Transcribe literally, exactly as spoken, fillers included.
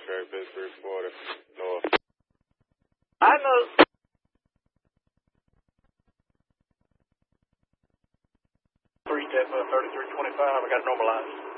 track, Pittsburgh, Florida, north. I know. Three step uh, thirty-three twenty-five. I got it normalized.